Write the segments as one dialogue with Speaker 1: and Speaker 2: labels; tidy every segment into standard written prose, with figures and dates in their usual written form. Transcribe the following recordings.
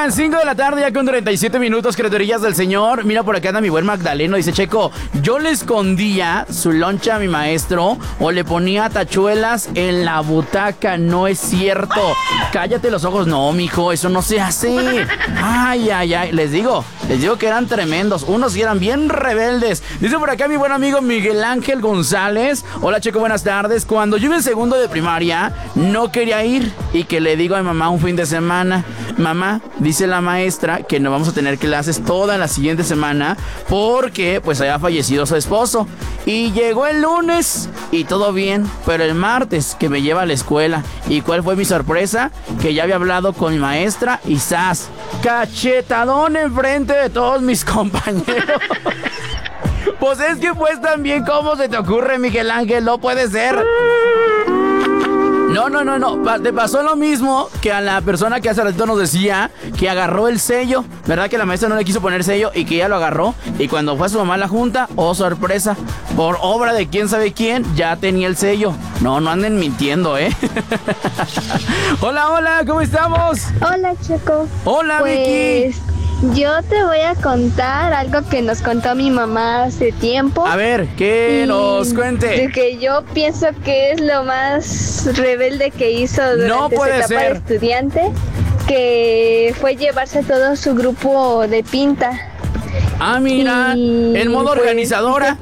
Speaker 1: Oigan, 5 de la tarde ya con 37 minutos, criaturillas del Señor. Mira, por acá anda mi buen Magdaleno. Dice, Checo, yo le escondía su loncha a mi maestro o le ponía tachuelas en la butaca. No es cierto. Cállate los ojos. No, mijo, eso no se hace. Ay, ay, ay. Les digo que eran tremendos. Unos sí eran bien rebeldes. Dice por acá mi buen amigo Miguel Ángel González. Hola, Checo, buenas tardes. Cuando yo iba en segundo de primaria, no quería ir. Y que le digo a mi mamá un fin de semana, mamá, dice la maestra que no vamos a tener clases toda la siguiente semana porque pues había fallecido su esposo. Y llegó el lunes y todo bien, pero el martes que me lleva a la escuela. ¿Y cuál fue mi sorpresa? Que ya había hablado con mi maestra y ¡zas! Cachetadón enfrente de todos mis compañeros. Pues es que pues también, ¿cómo se te ocurre, Miguel Ángel? No puede ser. No. Te pasó lo mismo que a la persona que hace ratito nos decía que agarró el sello. ¿Verdad que la maestra no le quiso poner sello y que ella lo agarró? Y cuando fue a su mamá a la junta, oh sorpresa, por obra de quién sabe quién, ya tenía el sello. No anden mintiendo, ¿eh? Hola, ¿cómo estamos?
Speaker 2: Hola, Checo.
Speaker 1: Hola,
Speaker 2: pues,
Speaker 1: Vicky.
Speaker 2: Yo te voy a contar algo que nos contó mi mamá hace tiempo.
Speaker 1: A ver, que nos cuente.
Speaker 2: De que yo pienso que es lo más rebelde que hizo durante su etapa de estudiante, que fue llevarse todo su grupo de pinta.
Speaker 1: Ah, mira, en modo pues, organizadora.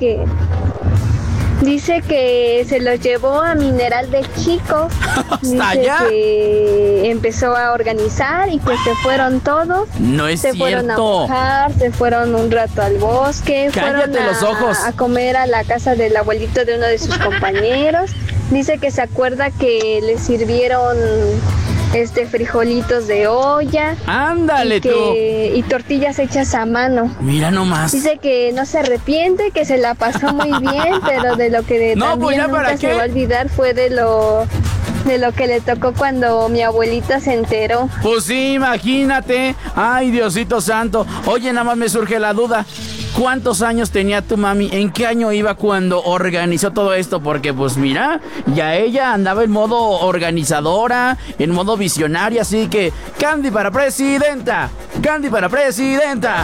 Speaker 2: Dice que se los llevó a Mineral de Chico.
Speaker 1: ¿Hasta allá?
Speaker 2: Que empezó a organizar y pues se fueron todos.
Speaker 1: No es cierto.
Speaker 2: Se fueron a mojar, se fueron un rato al bosque.
Speaker 1: Cállate
Speaker 2: fueron
Speaker 1: los ojos.
Speaker 2: A comer a la casa del abuelito de uno de sus compañeros. Dice que se acuerda que le sirvieron frijolitos de olla.
Speaker 1: Ándale tú.
Speaker 2: Y tortillas hechas a mano.
Speaker 1: Mira nomás.
Speaker 2: Dice que no se arrepiente, que se la pasó muy bien, pero de lo que
Speaker 1: no,
Speaker 2: también
Speaker 1: pues
Speaker 2: nunca se va a olvidar fue de lo que le tocó cuando mi abuelita se enteró.
Speaker 1: Pues sí, imagínate. Ay, Diosito santo. Oye, nada más me surge la duda. ¿Cuántos años tenía tu mami? ¿En qué año iba cuando organizó todo esto? Porque pues mira, ya ella andaba en modo organizadora, en modo visionaria, así que Candy para presidenta. Candy para presidenta.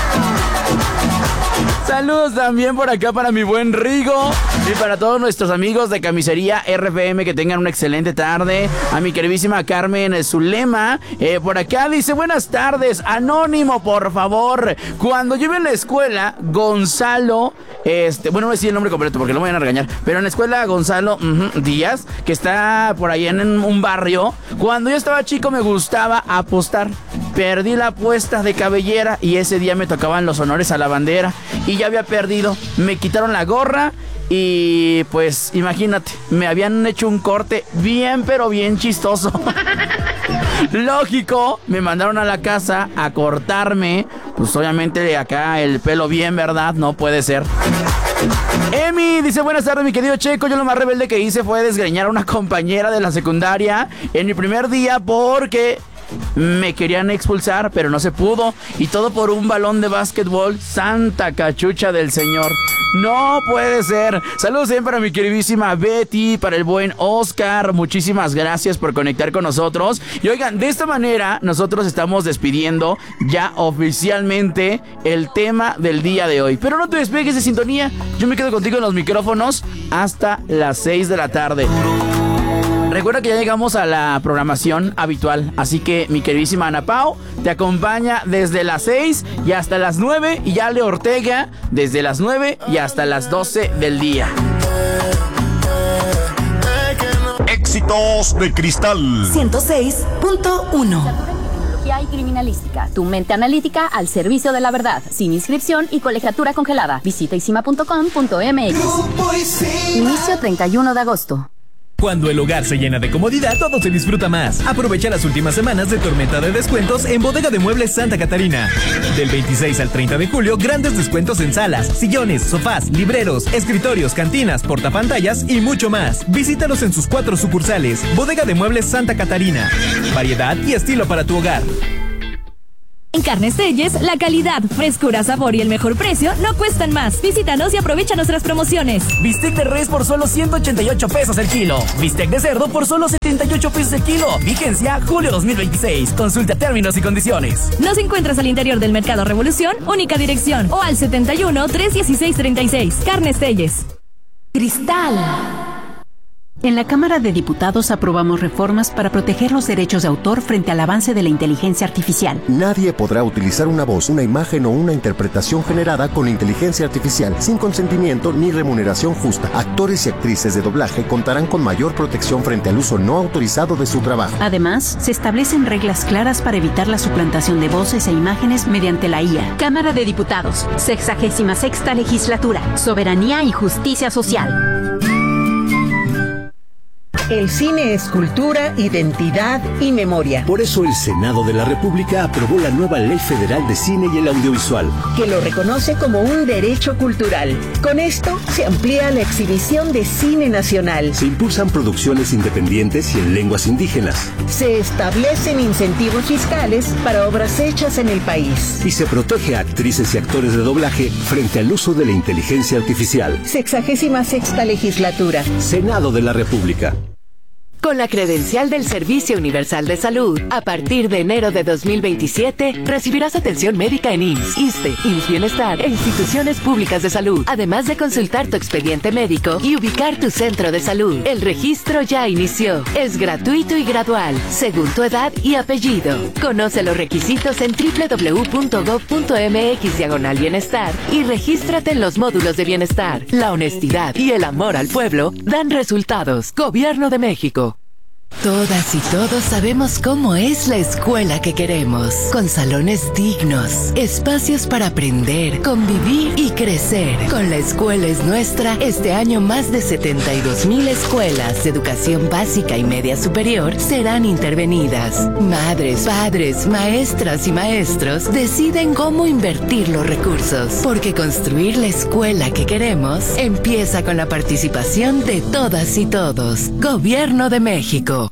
Speaker 1: Saludos también por acá para mi buen Rigo y para todos nuestros amigos de Camisería RFM, que tengan una excelente tarde. A mi queridísima Carmen Zulema, por acá dice, buenas tardes, anónimo, por favor. Cuando yo iba en la escuela, Gonzalo, bueno, no voy a decir el nombre completo porque no me van a regañar, pero en la escuela Gonzalo Díaz, que está por ahí en un barrio, cuando yo estaba chico me gustaba apostar. Perdí la apuesta de cabellera y ese día me tocaban los honores a la bandera y ya había perdido. Me quitaron la gorra y pues imagínate, me habían hecho un corte bien pero bien chistoso. Lógico, me mandaron a la casa a cortarme, pues obviamente acá el pelo bien, ¿verdad? No puede ser. Emi dice, buenas tardes, mi querido Checo. Yo lo más rebelde que hice fue desgreñar a una compañera de la secundaria en mi primer día porque me querían expulsar, pero no se pudo. Y todo por un balón de básquetbol. Santa cachucha del Señor. No puede ser. Saludos también para mi queridísima Betty, para el buen Oscar. Muchísimas gracias por conectar con nosotros. Y oigan, de esta manera nosotros estamos despidiendo ya oficialmente el tema del día de hoy. Pero no te despegues de sintonía. Yo me quedo contigo en los micrófonos hasta las 6 de la tarde. Recuerda que ya llegamos a la programación habitual, así que mi queridísima Ana Pau te acompaña desde las 6 y hasta las 9 y Ale Ortega desde las 9 y hasta las 12 del día.
Speaker 3: Éxitos de Cristal
Speaker 4: 106.1. Y criminalística. Tu mente analítica al servicio de la verdad. Sin inscripción y colegiatura congelada. Visita isima.com.mx. Inicio 31 de agosto.
Speaker 5: Cuando el hogar se llena de comodidad, todo se disfruta más. Aprovecha las últimas semanas de tormenta de descuentos en Bodega de Muebles Santa Catarina. Del 26 al 30 de julio, grandes descuentos en salas, sillones, sofás, libreros, escritorios, cantinas, portapantallas y mucho más. Visítalos en sus 4 sucursales. Bodega de Muebles Santa Catarina. Variedad y estilo para tu hogar.
Speaker 3: En Carnes Telles, la calidad, frescura, sabor y el mejor precio no cuestan más. Visítanos y aprovecha nuestras promociones.
Speaker 6: Bistec de res por solo 188 pesos el kilo. Bistec de cerdo por solo 78 pesos el kilo. Vigencia julio 2026. Consulta términos y condiciones.
Speaker 3: Nos encuentras al interior del Mercado Revolución, única dirección, o al 71 316 36. Carnes Telles.
Speaker 4: Cristal. En la Cámara de Diputados aprobamos reformas para proteger los derechos de autor frente al avance de la inteligencia artificial.
Speaker 7: Nadie podrá utilizar una voz, una imagen o una interpretación generada con inteligencia artificial sin consentimiento ni remuneración justa. Actores y actrices de doblaje contarán con mayor protección frente al uso no autorizado de su trabajo.
Speaker 4: Además, se establecen reglas claras para evitar la suplantación de voces e imágenes mediante la IA. Cámara de Diputados, 66ª Legislatura, Soberanía y Justicia Social.
Speaker 8: El cine es cultura, identidad y memoria.
Speaker 9: Por eso el Senado de la República aprobó la nueva Ley Federal de Cine y el Audiovisual,
Speaker 8: que lo reconoce como un derecho cultural. Con esto se amplía la exhibición de cine nacional.
Speaker 9: Se impulsan producciones independientes y en lenguas indígenas.
Speaker 8: Se establecen incentivos fiscales para obras hechas en el país.
Speaker 9: Y se protege a actrices y actores de doblaje frente al uso de la inteligencia artificial.
Speaker 8: 66ª Legislatura.
Speaker 9: Senado de la República.
Speaker 10: Con la credencial del Servicio Universal de Salud, a partir de enero de 2027, recibirás atención médica en IMSS, ISSSTE, IMSS Bienestar e instituciones públicas de salud, además de consultar tu expediente médico y ubicar tu centro de salud. El registro ya inició. Es gratuito y gradual, según tu edad y apellido. Conoce los requisitos en www.gov.mx/bienestar y regístrate en los módulos de bienestar. La honestidad y el amor al pueblo dan resultados. Gobierno de México. Todas y todos sabemos cómo es la escuela que queremos, con salones dignos, espacios para aprender, convivir y crecer. Con La Escuela es Nuestra, este año más de 72,000 escuelas de educación básica y media superior serán intervenidas. Madres, padres, maestras y maestros deciden cómo invertir los recursos, porque construir la escuela que queremos empieza con la participación de todas y todos. Gobierno de México.